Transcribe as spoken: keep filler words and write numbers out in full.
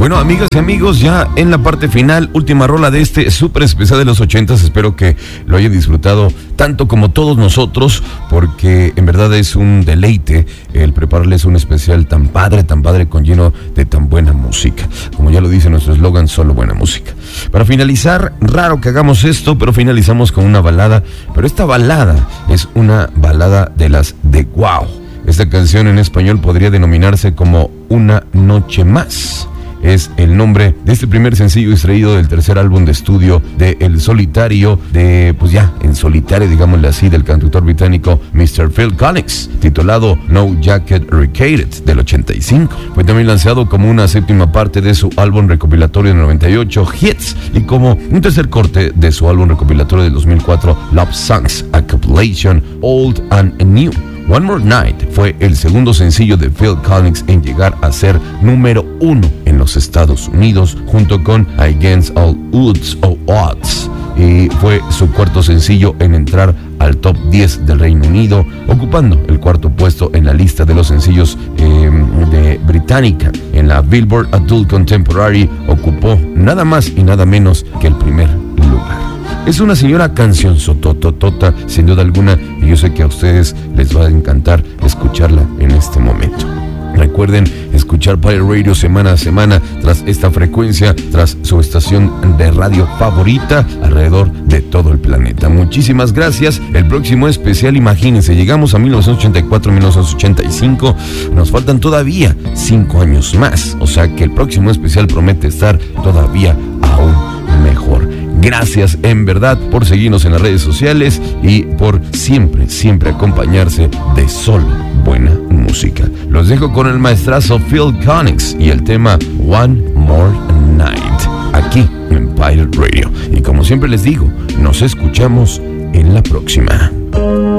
Bueno, amigas y amigos, ya en la parte final, última rola de este súper especial de los ochentas. Espero que lo hayan disfrutado tanto como todos nosotros, porque en verdad es un deleite el prepararles un especial tan padre, tan padre, con lleno de tan buena música. Como ya lo dice nuestro eslogan, solo buena música. Para finalizar, raro que hagamos esto, pero finalizamos con una balada. Pero esta balada es una balada de las de wow. Esta canción en español podría denominarse como Una Noche Más. Es el nombre de este primer sencillo extraído del tercer álbum de estudio de El Solitario, de, pues ya, en solitario, digámosle así, del cantautor británico mister Phil Collins, titulado No Jacket Recated, del ochenta y cinco. Fue también lanzado como una séptima parte de su álbum recopilatorio del noventa y ocho, Hits, y como un tercer corte de su álbum recopilatorio del dos mil cuatro, Love Songs, a Compilation, Old and New. One More Night fue el segundo sencillo de Phil Collins en llegar a ser número uno en los Estados Unidos, junto con Against All Odds o Odds, y fue su cuarto sencillo en entrar al top diez del Reino Unido, ocupando el cuarto puesto en la lista de los sencillos eh, de británica. En la Billboard Adult Contemporary ocupó nada más y nada menos que el primer lugar. Es una señora canción sotototota, sin duda alguna, y yo sé que a ustedes les va a encantar escucharla en este momento. Recuerden escuchar Pirate Radio semana a semana tras esta frecuencia, tras su estación de radio favorita alrededor de todo el planeta. Muchísimas gracias. El próximo especial, imagínense, llegamos a mil novecientos ochenta y cuatro, mil novecientos ochenta y cinco. Nos faltan todavía cinco años más. O sea que el próximo especial promete estar todavía aún mejor. Gracias en verdad por seguirnos en las redes sociales y por siempre, siempre acompañarse de solo buena música. Los dejo con el maestrazo Phil Collins y el tema One More Night, aquí en Pirate Radio. Y como siempre les digo, nos escuchamos en la próxima.